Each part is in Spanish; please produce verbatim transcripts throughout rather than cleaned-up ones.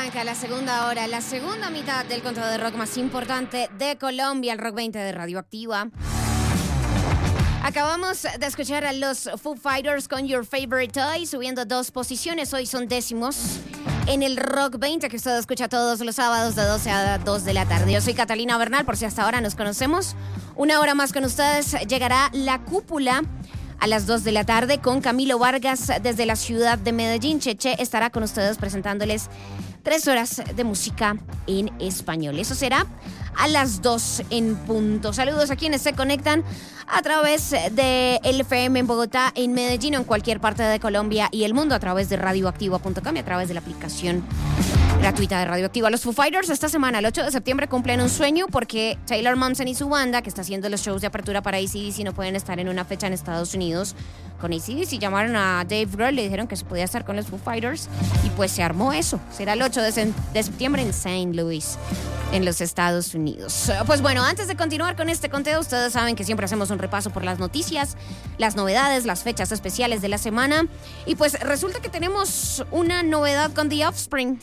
arranca la segunda hora, la segunda mitad del conteo de rock más importante de Colombia, el Rock veinte de Radioactiva. Acabamos de escuchar a los Foo Fighters con Your Favorite Toy, subiendo dos posiciones. Hoy son décimos en el Rock veinte, que usted escucha todos los sábados de doce a dos de la tarde. Yo soy Catalina Bernal, por si hasta ahora nos conocemos. Una hora más con ustedes llegará La Cúpula a las dos de la tarde con Camilo Vargas desde la ciudad de Medellín. Cheche estará con ustedes presentándoles tres horas de música en español. Eso será a las dos en punto. Saludos a quienes se conectan a través de el F M en Bogotá, en Medellín o en cualquier parte de Colombia y el mundo a través de radioactiva punto com y a través de la aplicación gratuita de Radioactiva. Los Foo Fighters esta semana, el ocho de septiembre, cumplen un sueño porque Taylor Momsen y su banda, que está haciendo los shows de apertura para A C D C, no pueden estar en una fecha en Estados Unidos con A C D C. Llamaron a Dave Grohl, le dijeron que se podía estar con los Foo Fighters y pues se armó eso. Será el ocho de septiembre en Saint Louis, en los Estados Unidos. Pues bueno, antes de continuar con este conteo, ustedes saben que siempre hacemos un repaso por las noticias, las novedades, las fechas especiales de la semana. Y pues resulta que tenemos una novedad con The Offspring.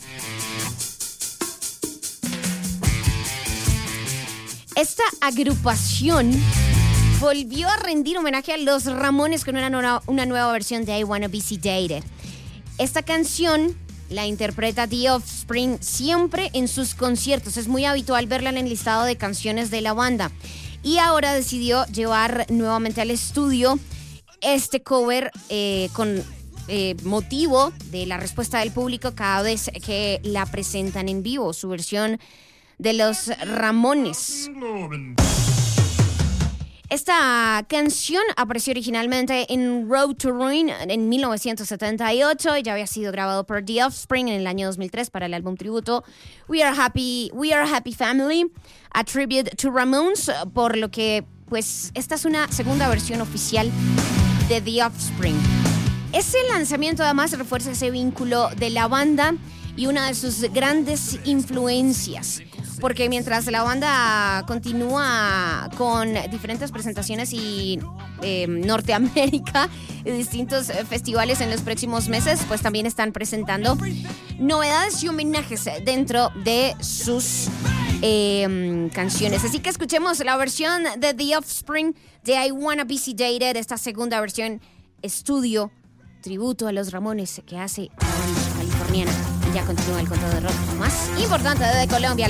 Esta agrupación volvió a rendir homenaje a los Ramones con una nueva, una nueva versión de I Wanna Be Sedated. Esta canción la interpreta The Offspring siempre en sus conciertos. Es muy habitual verla en el listado de canciones de la banda. Y ahora decidió llevar nuevamente al estudio este cover eh, con eh, motivo de la respuesta del público cada vez que la presentan en vivo. Su versión de los Ramones. Esta canción apareció originalmente en Road to Ruin en mil novecientos setenta y ocho y ya había sido grabado por The Offspring en el año dos mil tres para el álbum tributo We Are Happy, We Are Happy Family, a tribute to Ramones, por lo que pues esta es una segunda versión oficial de The Offspring. Ese lanzamiento además refuerza ese vínculo de la banda y una de sus grandes influencias, porque mientras la banda continúa con diferentes presentaciones y eh, Norteamérica y distintos festivales en los próximos meses, pues también están presentando novedades y homenajes dentro de sus eh, canciones. Así que escuchemos la versión de The Offspring de I Wanna Be Sedated, esta segunda versión estudio, tributo a los Ramones que hace la banda californiana. Y ya continúa el conteo de rock más importante de Colombia.